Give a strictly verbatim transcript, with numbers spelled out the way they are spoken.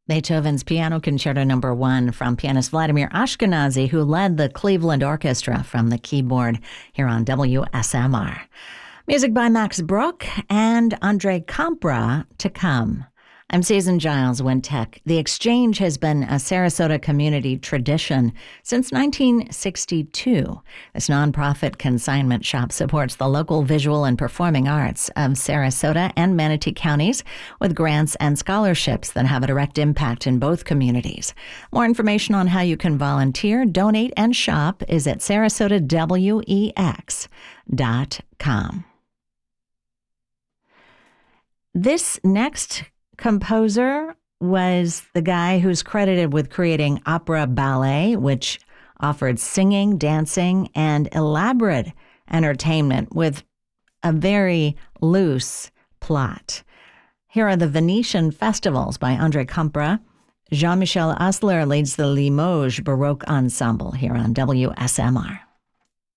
Beethoven's Piano Concerto Number One from pianist Vladimir Ashkenazy, who led the Cleveland Orchestra from the keyboard here on W S M R. Music by Max Bruch and Andre Compra to come. I'm Susan Giles, Wintech. The Exchange has been a Sarasota community tradition since nineteen sixty-two. This nonprofit consignment shop supports the local visual and performing arts of Sarasota and Manatee counties with grants and scholarships that have a direct impact in both communities. More information on how you can volunteer, donate, and shop is at sarasota wex dot com. This next composer was the guy who's credited with creating opera ballet, which offered singing, dancing, and elaborate entertainment with a very loose plot. Here are the Venetian Festivals by Andre Compra. Jean-Michel Asler leads the Limoges Baroque Ensemble here on W S M R.